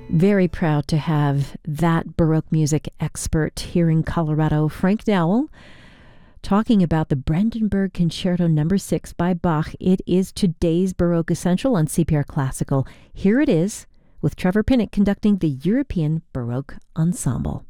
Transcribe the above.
Very proud to have that Baroque music expert here in Colorado, Frank Dowell, talking about the Brandenburg Concerto No. 6 by Bach. It is today's Baroque Essential on CPR Classical. Here it is, with Trevor Pinnock conducting the European Baroque Ensemble.